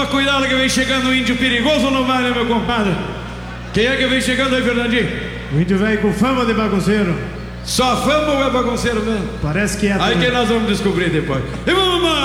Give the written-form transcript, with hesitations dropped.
Toma cuidado que vem chegando um índio perigoso, não vai, né, meu compadre? Quem é que vem chegando aí, Fernandinho? O índio velho com fama de bagunceiro. Só fama ou é bagunceiro mesmo? Parece que é. Aí que nós vamos descobrir depois. E vamos lá!